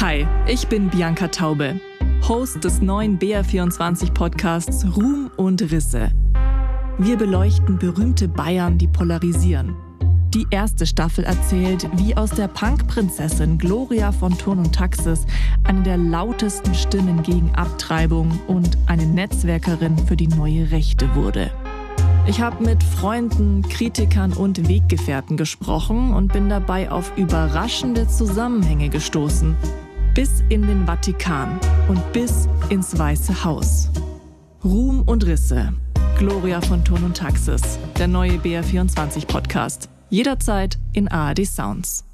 Hi, ich bin Bianca Taube, Host des neuen BR24-Podcasts Ruhm und Risse. Wir beleuchten berühmte Bayern, die polarisieren. Die erste Staffel erzählt, wie aus der Punk-Prinzessin Gloria von Thurn und Taxis eine der lautesten Stimmen gegen Abtreibung und eine Netzwerkerin für die neue Rechte wurde. Ich habe mit Freunden, Kritikern und Weggefährten gesprochen und bin dabei auf überraschende Zusammenhänge gestoßen. Bis in den Vatikan und bis ins Weiße Haus. Ruhm und Risse. Gloria von Thurn und Taxis. Der neue BR24-Podcast. Jederzeit in ARD Sounds.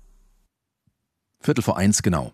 1:15 genau.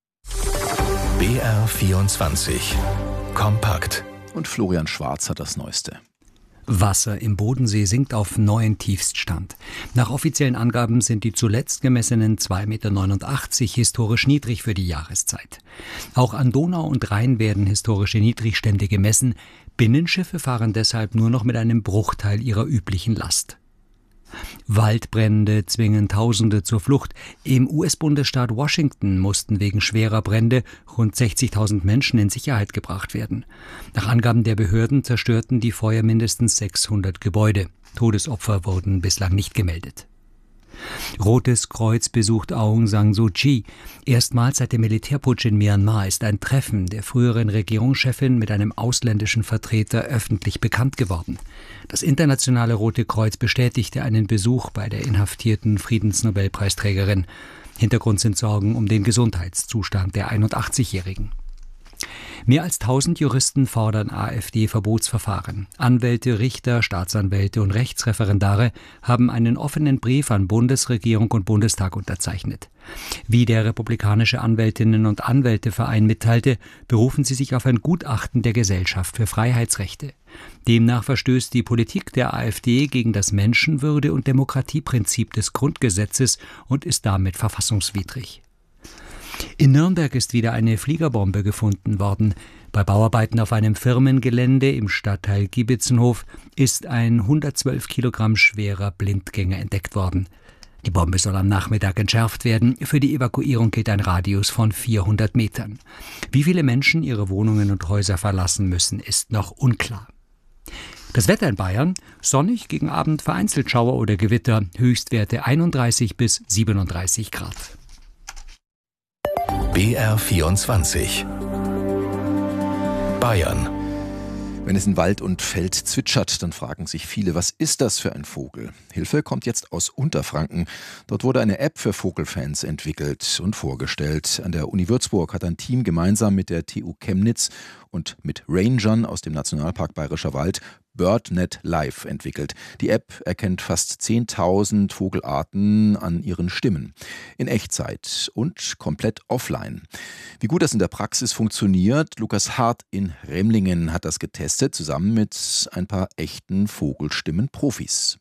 BR24 Kompakt. Und Florian Schwarz hat das Neueste. Wasser im Bodensee sinkt auf neuen Tiefststand. Nach offiziellen Angaben sind die zuletzt gemessenen 2,89 Meter historisch niedrig für die Jahreszeit. Auch an Donau und Rhein werden historische Niedrigstände gemessen. Binnenschiffe fahren deshalb nur noch mit einem Bruchteil ihrer üblichen Last. Waldbrände zwingen Tausende zur Flucht. Im US-Bundesstaat Washington mussten wegen schwerer Brände rund 60.000 Menschen in Sicherheit gebracht werden. Nach Angaben der Behörden zerstörten die Feuer mindestens 600 Gebäude. Todesopfer wurden bislang nicht gemeldet. Rotes Kreuz besucht Aung San Suu Kyi. Erstmals seit dem Militärputsch in Myanmar ist ein Treffen der früheren Regierungschefin mit einem ausländischen Vertreter öffentlich bekannt geworden. Das internationale Rote Kreuz bestätigte einen Besuch bei der inhaftierten Friedensnobelpreisträgerin. Hintergrund sind Sorgen um den Gesundheitszustand der 81-Jährigen. Mehr als 1000 Juristen fordern AfD-Verbotsverfahren. Anwälte, Richter, Staatsanwälte und Rechtsreferendare haben einen offenen Brief an Bundesregierung und Bundestag unterzeichnet. Wie der Republikanische Anwältinnen- und Anwälteverein mitteilte, berufen sie sich auf ein Gutachten der Gesellschaft für Freiheitsrechte. Demnach verstößt die Politik der AfD gegen das Menschenwürde- und Demokratieprinzip des Grundgesetzes und ist damit verfassungswidrig. In Nürnberg ist wieder eine Fliegerbombe gefunden worden. Bei Bauarbeiten auf einem Firmengelände im Stadtteil Giebitzenhof ist ein 112 Kilogramm schwerer Blindgänger entdeckt worden. Die Bombe soll am Nachmittag entschärft werden. Für die Evakuierung gilt ein Radius von 400 Metern. Wie viele Menschen ihre Wohnungen und Häuser verlassen müssen, ist noch unklar. Das Wetter in Bayern: sonnig, gegen Abend vereinzelt Schauer oder Gewitter, Höchstwerte 31 bis 37 Grad. BR24 Bayern. Wenn es in Wald und Feld zwitschert, dann fragen sich viele, was ist das für ein Vogel? Hilfe kommt jetzt aus Unterfranken. Dort wurde eine App für Vogelfans entwickelt und vorgestellt. An der Uni Würzburg hat ein Team gemeinsam mit der TU Chemnitz und mit Rangern aus dem Nationalpark Bayerischer Wald BirdNet Live entwickelt. Die App erkennt fast 10.000 Vogelarten an ihren Stimmen. In Echtzeit und komplett offline. Wie gut das in der Praxis funktioniert, Lukas Hart in Remlingen hat das getestet, zusammen mit ein paar echten Vogelstimmen-Profis.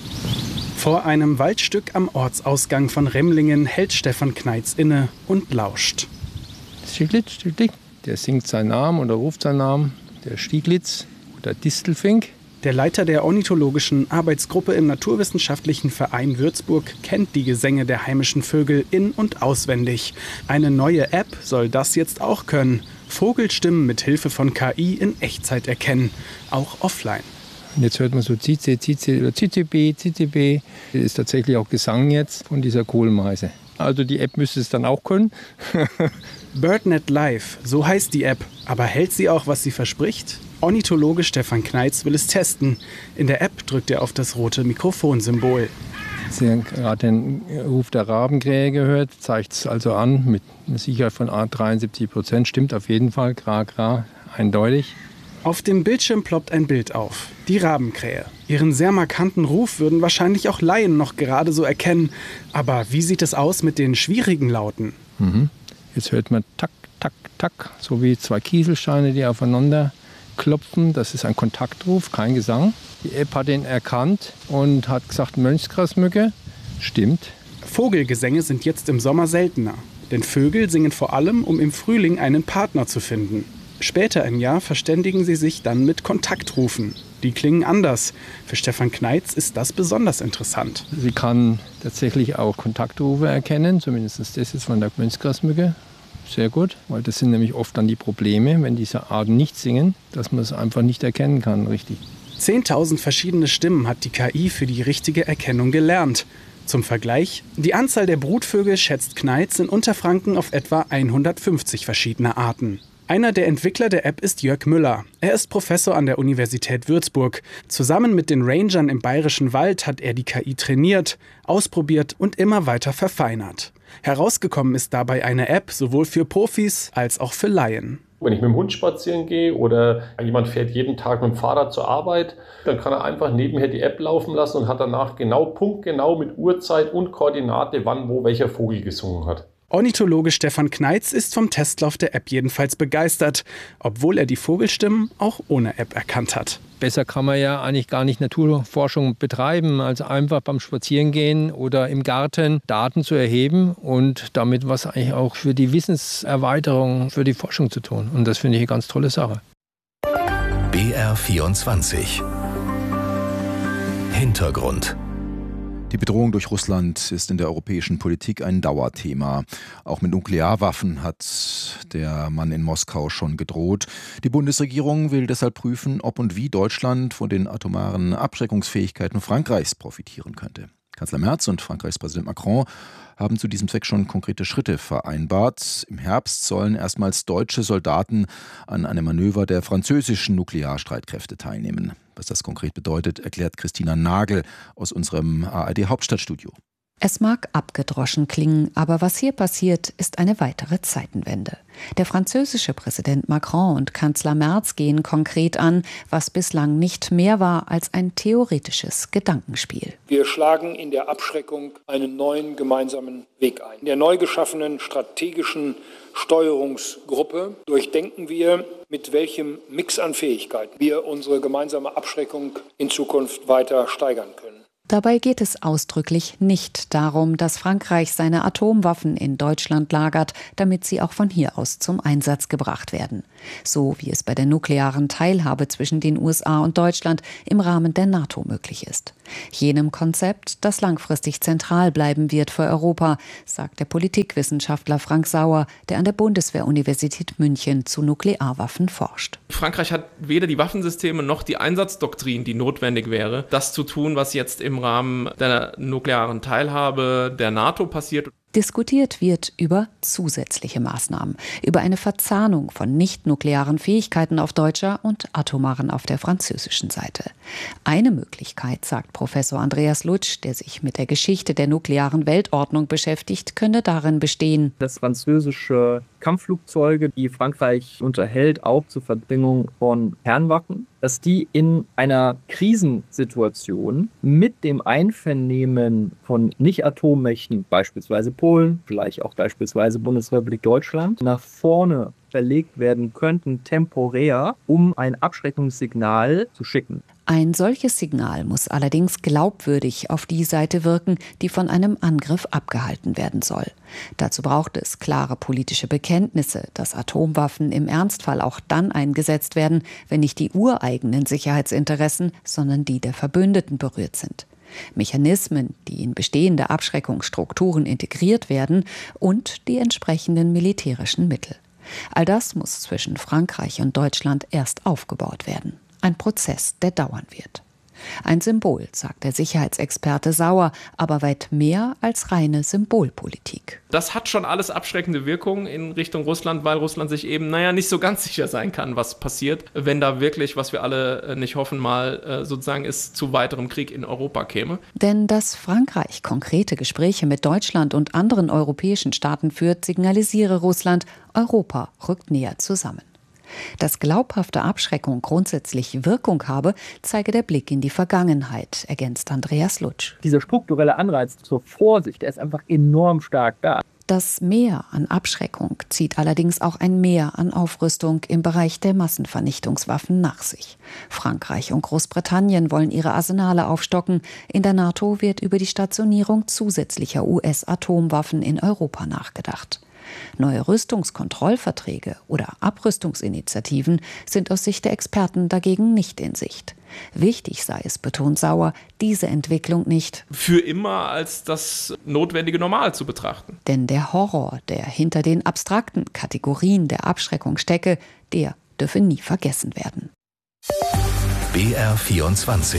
Vor einem Waldstück am Ortsausgang von Remlingen hält Stefan Kneitz inne und lauscht. Stieglitz, der singt seinen Namen oder ruft seinen Namen, der Stieglitz. Der Distelfink. Der Leiter der ornithologischen Arbeitsgruppe im Naturwissenschaftlichen Verein Würzburg kennt die Gesänge der heimischen Vögel in- und auswendig. Eine neue App soll das jetzt auch können. Vogelstimmen mit Hilfe von KI in Echtzeit erkennen, auch offline. Und jetzt hört man so Zize, Zize oder Zitebe, Zitebe. Das ist tatsächlich auch Gesang jetzt von dieser Kohlmeise. Also die App müsste es dann auch können. BirdNet Live, so heißt die App. Aber hält sie auch, was sie verspricht? Ornithologe Stefan Kneitz will es testen. In der App drückt er auf das rote Mikrofonsymbol. Sie haben gerade den Ruf der Rabenkrähe gehört, zeigt es also an mit einer Sicherheit von 73%. Stimmt auf jeden Fall, gra, eindeutig. Auf dem Bildschirm ploppt ein Bild auf. Die Rabenkrähe. Ihren sehr markanten Ruf würden wahrscheinlich auch Laien noch gerade so erkennen. Aber wie sieht es aus mit den schwierigen Lauten? Jetzt hört man tak, tak, tak, so wie zwei Kieselsteine, die aufeinander klopfen. Das ist ein Kontaktruf, kein Gesang. Die App hat ihn erkannt und hat gesagt, Mönchsgrasmücke. Stimmt. Vogelgesänge sind jetzt im Sommer seltener. Denn Vögel singen vor allem, um im Frühling einen Partner zu finden. Später im Jahr verständigen sie sich dann mit Kontaktrufen. Die klingen anders. Für Stefan Kneitz ist das besonders interessant. Sie kann tatsächlich auch Kontaktrufe erkennen, zumindest das ist von der Mönchsgrasmücke. sehr gut, weil das sind nämlich oft dann die Probleme, wenn diese Arten nicht singen, dass man es einfach nicht erkennen kann, richtig. 10.000 verschiedene Stimmen hat die KI für die richtige Erkennung gelernt. Zum Vergleich, die Anzahl der Brutvögel schätzt Kneitz in Unterfranken auf etwa 150 verschiedene Arten. Einer der Entwickler der App ist Jörg Müller. Er ist Professor an der Universität Würzburg. Zusammen mit den Rangern im Bayerischen Wald hat er die KI trainiert, ausprobiert und immer weiter verfeinert. Herausgekommen ist dabei eine App sowohl für Profis als auch für Laien. Wenn ich mit dem Hund spazieren gehe oder jemand fährt jeden Tag mit dem Fahrrad zur Arbeit, dann kann er einfach nebenher die App laufen lassen und hat danach punktgenau mit Uhrzeit und Koordinate, wann, wo, welcher Vogel gesungen hat. Ornithologe Stefan Kneitz ist vom Testlauf der App jedenfalls begeistert, obwohl er die Vogelstimmen auch ohne App erkannt hat. Besser kann man ja eigentlich gar nicht Naturforschung betreiben, als einfach beim Spazierengehen oder im Garten Daten zu erheben und damit was eigentlich auch für die Wissenserweiterung, für die Forschung zu tun. Und das finde ich eine ganz tolle Sache. BR24 Hintergrund. Die Bedrohung durch Russland ist in der europäischen Politik ein Dauerthema. Auch mit Nuklearwaffen hat der Mann in Moskau schon gedroht. Die Bundesregierung will deshalb prüfen, ob und wie Deutschland von den atomaren Abschreckungsfähigkeiten Frankreichs profitieren könnte. Kanzler Merz und Frankreichs Präsident Macron haben zu diesem Zweck schon konkrete Schritte vereinbart. Im Herbst sollen erstmals deutsche Soldaten an einem Manöver der französischen Nuklearstreitkräfte teilnehmen. Was das konkret bedeutet, erklärt Christina Nagel aus unserem ARD-Hauptstadtstudio. Es mag abgedroschen klingen, aber was hier passiert, ist eine weitere Zeitenwende. Der französische Präsident Macron und Kanzler Merz gehen konkret an, was bislang nicht mehr war als ein theoretisches Gedankenspiel. Wir schlagen in der Abschreckung einen neuen gemeinsamen Weg ein. In der neu geschaffenen strategischen Steuerungsgruppe durchdenken wir, mit welchem Mix an Fähigkeiten wir unsere gemeinsame Abschreckung in Zukunft weiter steigern können. Dabei geht es ausdrücklich nicht darum, dass Frankreich seine Atomwaffen in Deutschland lagert, damit sie auch von hier aus zum Einsatz gebracht werden. So wie es bei der nuklearen Teilhabe zwischen den USA und Deutschland im Rahmen der NATO möglich ist. Jenem Konzept, das langfristig zentral bleiben wird für Europa, sagt der Politikwissenschaftler Frank Sauer, der an der Bundeswehr-Universität München zu Nuklearwaffen forscht. Frankreich hat weder die Waffensysteme noch die Einsatzdoktrin, die notwendig wäre, das zu tun, was jetzt im Rahmen der nuklearen Teilhabe der NATO passiert. Diskutiert wird über zusätzliche Maßnahmen, über eine Verzahnung von nicht-nuklearen Fähigkeiten auf deutscher und atomaren auf der französischen Seite. Eine Möglichkeit, sagt Professor Andreas Lutsch, der sich mit der Geschichte der nuklearen Weltordnung beschäftigt, könne darin bestehen, dass französische Kampfflugzeuge, die Frankreich unterhält, auch zur Verdrängung von Kernwaffen, dass die in einer Krisensituation mit dem Einvernehmen von Nicht-Atommächten, beispielsweise Polen, vielleicht auch beispielsweise Bundesrepublik Deutschland, nach vorne verlegt werden könnten, temporär, um ein Abschreckungssignal zu schicken. Ein solches Signal muss allerdings glaubwürdig auf die Seite wirken, die von einem Angriff abgehalten werden soll. Dazu braucht es klare politische Bekenntnisse, dass Atomwaffen im Ernstfall auch dann eingesetzt werden, wenn nicht die ureigenen Sicherheitsinteressen, sondern die der Verbündeten berührt sind. Mechanismen, die in bestehende Abschreckungsstrukturen integriert werden und die entsprechenden militärischen Mittel. All das muss zwischen Frankreich und Deutschland erst aufgebaut werden. Ein Prozess, der dauern wird. Ein Symbol, sagt der Sicherheitsexperte Sauer, aber weit mehr als reine Symbolpolitik. Das hat schon alles abschreckende Wirkung in Richtung Russland, weil Russland sich eben, nicht so ganz sicher sein kann, was passiert, wenn da wirklich, was wir alle nicht hoffen, mal sozusagen es zu weiterem Krieg in Europa käme. Denn dass Frankreich konkrete Gespräche mit Deutschland und anderen europäischen Staaten führt, signalisiere Russland, Europa rückt näher zusammen. Dass glaubhafte Abschreckung grundsätzlich Wirkung habe, zeige der Blick in die Vergangenheit, ergänzt Andreas Lutsch. Dieser strukturelle Anreiz zur Vorsicht, der ist einfach enorm stark da. Das Mehr an Abschreckung zieht allerdings auch ein Mehr an Aufrüstung im Bereich der Massenvernichtungswaffen nach sich. Frankreich und Großbritannien wollen ihre Arsenale aufstocken. In der NATO wird über die Stationierung zusätzlicher US-Atomwaffen in Europa nachgedacht. Neue Rüstungskontrollverträge oder Abrüstungsinitiativen sind aus Sicht der Experten dagegen nicht in Sicht. Wichtig sei es, betont Sauer, diese Entwicklung nicht für immer als das notwendige Normal zu betrachten. Denn der Horror, der hinter den abstrakten Kategorien der Abschreckung stecke, der dürfe nie vergessen werden. BR24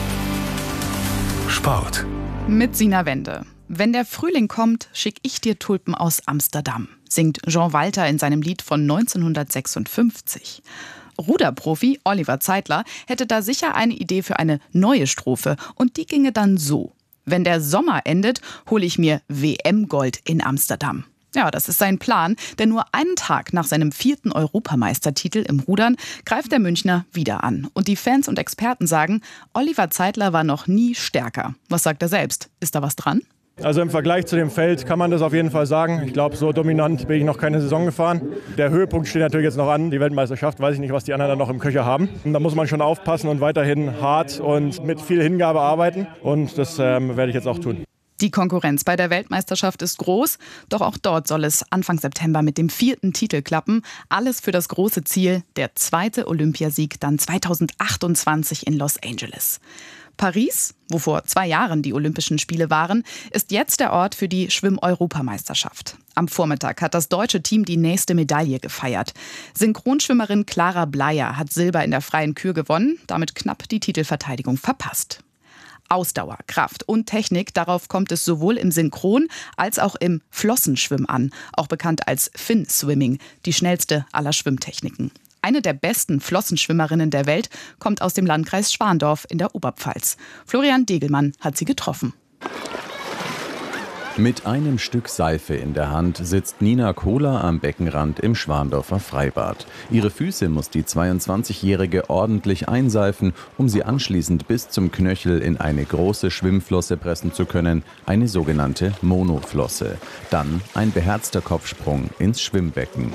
Sport mit Sina Wende. Wenn der Frühling kommt, schick ich dir Tulpen aus Amsterdam, singt Jean Walter in seinem Lied von 1956. Ruderprofi Oliver Zeitler hätte da sicher eine Idee für eine neue Strophe und die ginge dann so: Wenn der Sommer endet, hole ich mir WM-Gold in Amsterdam. Ja, das ist sein Plan, denn nur einen Tag nach seinem 4. Europameistertitel im Rudern greift der Münchner wieder an. Und die Fans und Experten sagen, Oliver Zeitler war noch nie stärker. Was sagt er selbst? Ist da was dran? Also im Vergleich zu dem Feld kann man das auf jeden Fall sagen. Ich glaube, so dominant bin ich noch keine Saison gefahren. Der Höhepunkt steht natürlich jetzt noch an, die Weltmeisterschaft. Weiß ich nicht, was die anderen dann noch im Köcher haben. Und da muss man schon aufpassen und weiterhin hart und mit viel Hingabe arbeiten. Und das werde ich jetzt auch tun. Die Konkurrenz bei der Weltmeisterschaft ist groß, doch auch dort soll es Anfang September mit dem 4. Titel klappen. Alles für das große Ziel, der 2. Olympiasieg dann 2028 in Los Angeles. Paris, wo vor 2 Jahren die Olympischen Spiele waren, ist jetzt der Ort für die Schwimm-Europameisterschaft. Am Vormittag hat das deutsche Team die nächste Medaille gefeiert. Synchronschwimmerin Clara Bleier hat Silber in der freien Kür gewonnen, damit knapp die Titelverteidigung verpasst. Ausdauer, Kraft und Technik, darauf kommt es sowohl im Synchron- als auch im Flossenschwimmen an, auch bekannt als Fin-Swimming, die schnellste aller Schwimmtechniken. Eine der besten Flossenschwimmerinnen der Welt kommt aus dem Landkreis Schwandorf in der Oberpfalz. Florian Degelmann hat sie getroffen. Mit einem Stück Seife in der Hand sitzt Nina Kohler am Beckenrand im Schwandorfer Freibad. Ihre Füße muss die 22-Jährige ordentlich einseifen, um sie anschließend bis zum Knöchel in eine große Schwimmflosse pressen zu können, eine sogenannte Monoflosse. Dann ein beherzter Kopfsprung ins Schwimmbecken.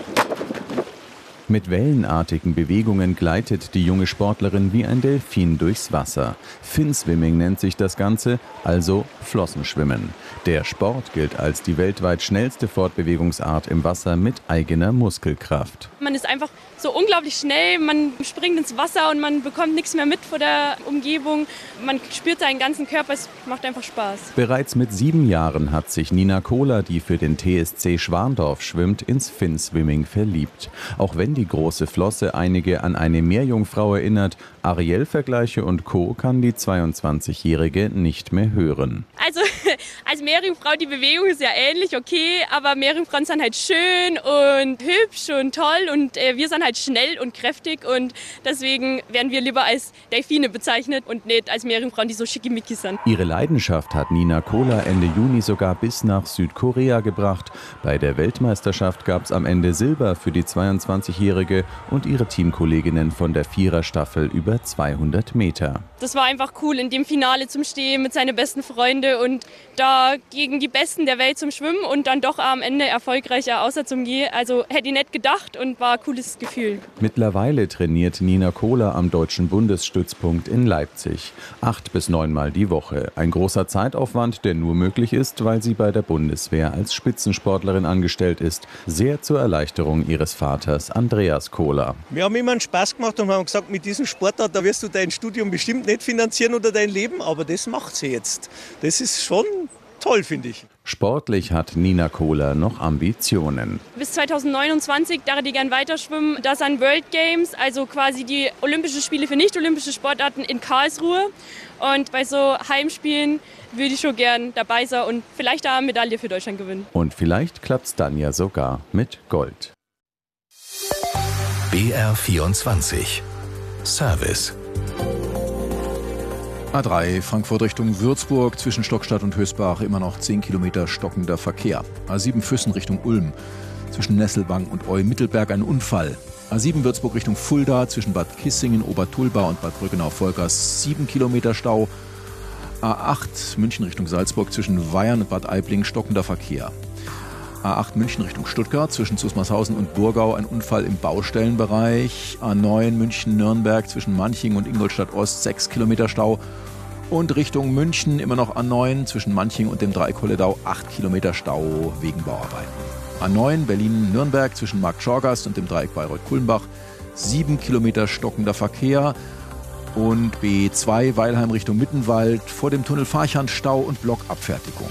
Mit wellenartigen Bewegungen gleitet die junge Sportlerin wie ein Delfin durchs Wasser. Fin-Swimming nennt sich das Ganze, also Flossenschwimmen. Der Sport gilt als die weltweit schnellste Fortbewegungsart im Wasser mit eigener Muskelkraft. Man ist einfach so unglaublich schnell, man springt ins Wasser und man bekommt nichts mehr mit von der Umgebung. Man spürt seinen ganzen Körper, es macht einfach Spaß. Bereits mit 7 Jahren hat sich Nina Kohler, die für den TSC Schwandorf schwimmt, ins Fin-Swimming verliebt. Auch wenn die große Flosse einige an eine Meerjungfrau erinnert, Ariel-Vergleiche und Co. kann die 22-Jährige nicht mehr hören. Also als Meerjungfrau, die Bewegung ist ja ähnlich, okay, aber Meerjungfrauen sind halt schön und hübsch und toll und wir sind halt schnell und kräftig und deswegen werden wir lieber als Delfine bezeichnet und nicht als Meerjungfrauen, die so schickimicki sind. Ihre Leidenschaft hat Nina Kohler Ende Juni sogar bis nach Südkorea gebracht. Bei der Weltmeisterschaft gab es am Ende Silber für die 22-Jährige und ihre Teamkolleginnen von der Viererstaffel über 200 Meter. Das war einfach cool, in dem Finale zum Stehen mit seinen besten Freunden und da gegen die Besten der Welt zum Schwimmen und dann doch am Ende erfolgreicher außer zum Gehen. Also hätte ich nicht gedacht und war ein cooles Gefühl. Mittlerweile trainiert Nina Kohler am Deutschen Bundesstützpunkt in Leipzig. 8 bis 9 Mal die Woche. Ein großer Zeitaufwand, der nur möglich ist, weil sie bei der Bundeswehr als Spitzensportlerin angestellt ist. Sehr zur Erleichterung ihres Vaters Andreas Kohler. Wir haben immer einen Spaß gemacht und haben gesagt, mit diesem Sportart, da wirst du dein Studium bestimmt nicht finanzieren oder dein Leben, aber das macht sie jetzt. Das ist schon toll, finde ich. Sportlich hat Nina Kohler noch Ambitionen. Bis 2029 darf ich gerne weiterschwimmen. Das sind World Games, also quasi die Olympischen Spiele für nicht-olympische Sportarten in Karlsruhe. Und bei so Heimspielen würde ich schon gern dabei sein und vielleicht da eine Medaille für Deutschland gewinnen. Und vielleicht klappt es dann ja sogar mit Gold. BR24 Service. A3 Frankfurt Richtung Würzburg, zwischen Stockstadt und Hösbach immer noch 10 Kilometer stockender Verkehr. A7 Füssen Richtung Ulm, zwischen Nesselwang und Eu-Mittelberg ein Unfall. A7 Würzburg Richtung Fulda, zwischen Bad Kissingen, Obertulba und Bad Brückenau-Volkers 7 Kilometer Stau. A8 München Richtung Salzburg, zwischen Weyern und Bad Aibling stockender Verkehr. A8 München Richtung Stuttgart, zwischen Zusmarshausen und Burgau ein Unfall im Baustellenbereich. A9 München-Nürnberg, zwischen Manching und Ingolstadt-Ost 6 Kilometer Stau. Und Richtung München immer noch A9, zwischen Manching und dem Dreieck Holledau 8 Kilometer Stau wegen Bauarbeiten. A9 Berlin-Nürnberg, zwischen Markt Schorgast und dem Dreieck Bayreuth-Kulmbach 7 Kilometer stockender Verkehr. und B2 Weilheim Richtung Mittenwald vor dem Tunnel Farchand Stau und Blockabfertigung.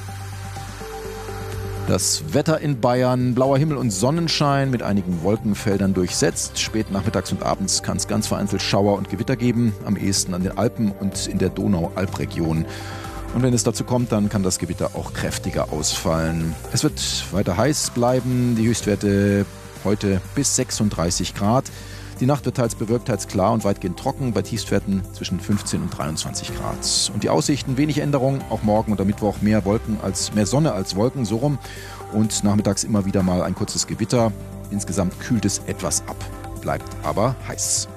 Das Wetter in Bayern, blauer Himmel und Sonnenschein mit einigen Wolkenfeldern durchsetzt. Spät nachmittags und abends kann es ganz vereinzelt Schauer und Gewitter geben, am ehesten an den Alpen und in der Donau-Alp-Region. Und wenn es dazu kommt, dann kann das Gewitter auch kräftiger ausfallen. Es wird weiter heiß bleiben, die Höchstwerte heute bis 36 Grad. Die Nacht wird teils bewölkt, teils klar und weitgehend trocken, bei Tiefstwerten zwischen 15 und 23 Grad. Und die Aussichten, wenig Änderung, auch morgen oder Mittwoch mehr Sonne als Wolken, so rum. Und nachmittags immer wieder mal ein kurzes Gewitter. Insgesamt kühlt es etwas ab, bleibt aber heiß.